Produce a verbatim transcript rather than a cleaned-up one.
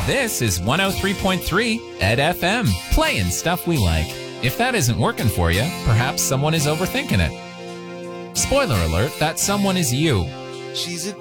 This is one oh three point three Ed F M, playing stuff we like. If that isn't working for you, perhaps someone is overthinking it. Spoiler alert, that someone is you. She's a